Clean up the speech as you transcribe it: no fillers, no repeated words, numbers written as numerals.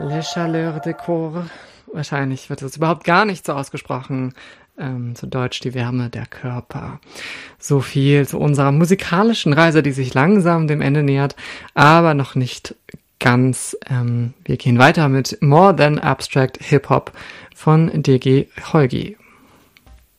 Le Chaleur de Corps. Wahrscheinlich wird es überhaupt gar nicht so ausgesprochen. Zu Deutsch die Wärme der Körper. So viel zu unserer musikalischen Reise, die sich langsam dem Ende nähert, aber noch nicht ganz. Wir gehen weiter mit More Than Abstract Hip Hop von D.G. Holgi.